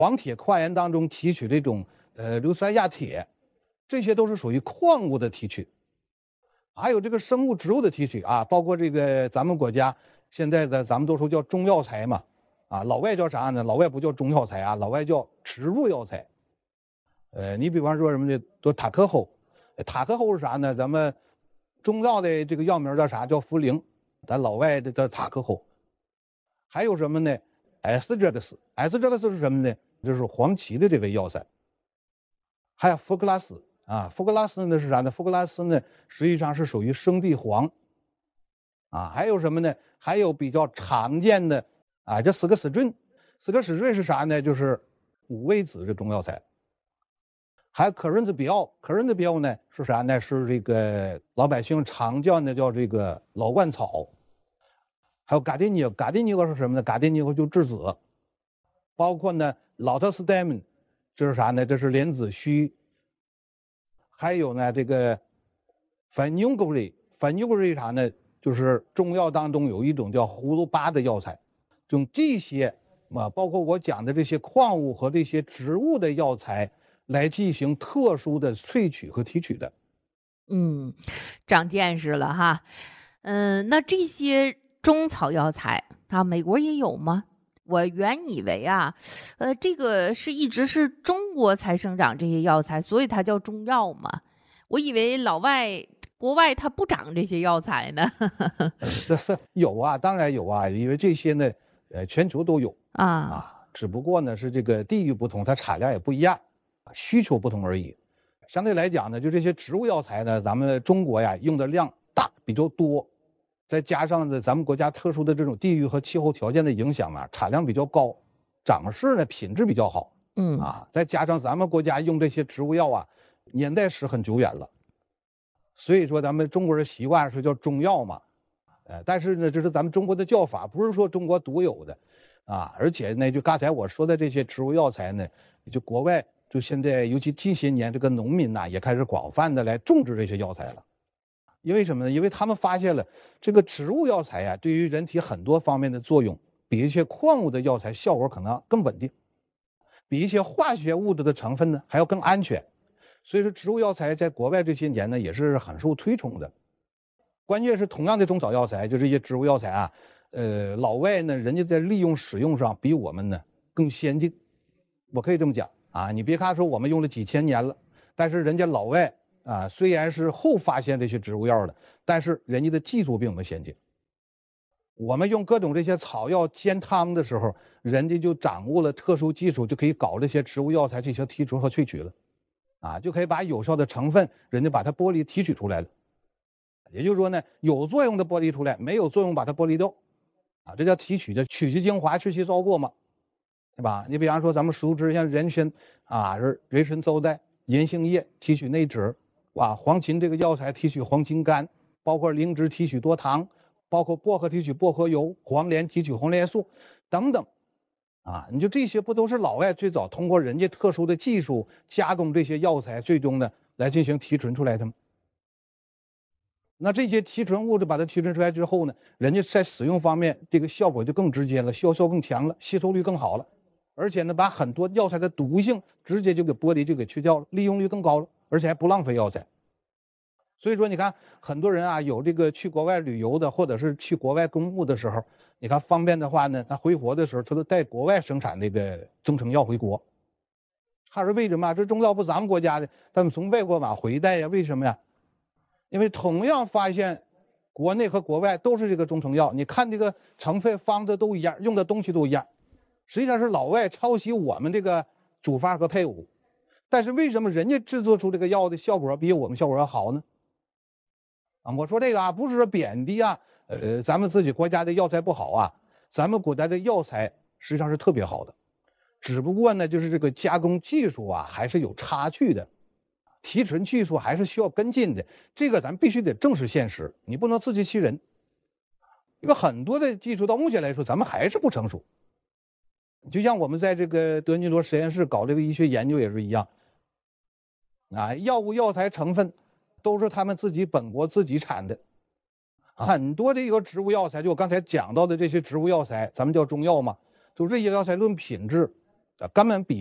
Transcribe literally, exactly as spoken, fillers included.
黄铁矿岩当中提取这种呃硫酸亚铁，这些都是属于矿物的提取。还有这个生物植物的提取啊，包括这个咱们国家现在的咱们都说叫中药材嘛，啊，老外叫啥呢？老外不叫中药材啊，老外叫植物药材。呃，你比方说什么呢？都塔克后，塔克后是啥呢？咱们中药的这个药名叫啥？叫茯苓，咱老外的叫塔克后。还有什么呢 ？S 这的斯 ，S 这的斯是什么呢？就是黄芪的这味药材。还有福克拉斯啊，福克拉斯呢是啥呢？福克拉斯呢实际上是属于生地黄。啊，还有什么呢？还有比较常见的啊，这四个死菌，四个死菌是啥呢？就是五味子这中药材。还有可润子比奥，可润子比奥呢是啥呢？是这个老百姓常叫呢叫这个老鹳草。还有嘎丁尼，嘎丁尼是什么呢？嘎丁尼就栀子。包括呢老特斯戴门，这是啥呢？这是莲子须。还有呢这个反牛骨瑞，反牛骨瑞啥呢？就是中药当中有一种叫葫芦巴的药材。用这些啊，包括我讲的这些矿物和这些植物的药材来进行特殊的萃取和提取的。 嗯，长见识了哈。嗯，那这些中草药材啊，美国也有吗？我原以为啊，呃，这个是一直是中国才生长这些药材，所以它叫中药嘛。我以为老外国外它不长这些药材呢。 有啊，当然有啊，因为这些呢，呃，全球都有啊啊，只不过呢是这个地域不同，它产量也不一样，需求不同而已。相对来讲呢，就这些植物药材呢，咱们中国呀用的量大，比较多。再加上呢，咱们国家特殊的这种地域和气候条件的影响啊，产量比较高，长势呢品质比较好。 嗯啊，再加上咱们国家用这些植物药啊，年代史很久远了，所以说咱们中国人习惯是叫中药嘛。呃，但是呢，这是咱们中国的叫法，不是说中国独有的啊。而且呢，就刚才我说的这些植物药材呢，就国外就现在尤其近些年，这个农民呐、啊、也开始广泛的来种植这些药材了。因为什么呢？因为他们发现了这个植物药材呀、啊，对于人体很多方面的作用，比一些矿物的药材效果可能更稳定，比一些化学物质的成分呢还要更安全。所以说，植物药材在国外这些年呢也是很受推崇的。关键是同样的中草药材，就这些植物药材啊，呃，老外呢人家在利用使用上比我们呢更先进。我可以这么讲啊，你别看说我们用了几千年了，但是人家老外啊，虽然是后发现这些植物药的，但是人家的技术比我们先进。我们用各种这些草药煎汤的时候，人家就掌握了特殊技术，就可以搞这些植物药材这些提纯和萃取了，啊，就可以把有效的成分，人家把它剥离提取出来了。也就是说呢，有作用的剥离出来，没有作用把它剥离掉，啊，这叫提取，叫取其精华，去其糟粕嘛，对吧？你比方说咱们熟知像人参啊，是人参皂苷、银杏叶提取内酯。啊，黄芩这个药材提取黄芩苷，包括灵芝提取多糖，包括薄荷提取薄荷油，黄连提取黄连素等等。啊，你就这些不都是老外最早通过人家特殊的技术加工这些药材，最终呢来进行提纯出来的吗？那这些提纯物质把它提纯出来之后呢，人家在使用方面这个效果就更直接了，效效更强了，吸收率更好了，而且呢把很多药材的毒性直接就给剥离就给去掉了，利用率更高了。而且还不浪费药材。所以说你看很多人啊有这个去国外旅游的，或者是去国外公务的时候，你看方便的话呢，他回国的时候他都带国外生产那个中成药回国。他说为什么？这中药不咱们国家的，他们从外国往回带呀？为什么呀？因为同样发现国内和国外都是这个中成药，你看这个成分方子都一样，用的东西都一样，实际上是老外抄袭我们这个煮法和配伍。但是为什么人家制作出这个药的效果比我们效果要好呢？啊，我说这个啊，不是说贬低啊，呃，咱们自己国家的药材不好啊，咱们国家的药材实际上是特别好的，只不过呢，就是这个加工技术啊，还是有差距的，提纯技术还是需要跟进的，这个咱必须得正视现实，你不能自欺欺人。因为很多的技术到目前来说，咱们还是不成熟。就像我们在这个德尼罗实验室搞这个医学研究也是一样。啊，药物药材成分都是他们自己本国自己产的，很多这个植物药材，就我刚才讲到的这些植物药材，咱们叫中药嘛，就这些药材论品质根本比